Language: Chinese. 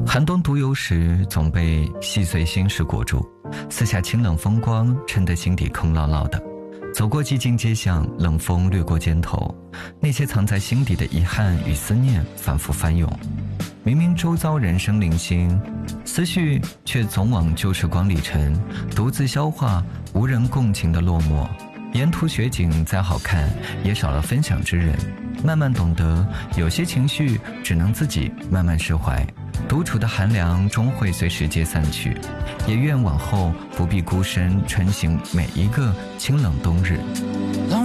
寒冬独游时，总被细碎心事裹住，四下清冷风光，衬得心底空落落的。走过寂静街巷，冷风掠过肩头，那些藏在心底的遗憾与思念反复翻涌。明明周遭人生零星，思绪却总往旧时光里沉，独自消化无人共情的落寞。沿途雪景再好看，也少了分享之人。慢慢懂得，有些情绪只能自己慢慢释怀。独处的寒凉终会随时间散去，也愿往后不必孤身穿行每一个清冷冬日。